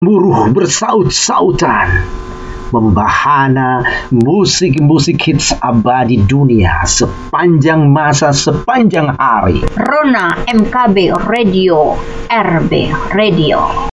buruh bersaut-sautan membahana musik-musik hits abadi dunia sepanjang masa, sepanjang hari. Rona MKB Radio, RB Radio.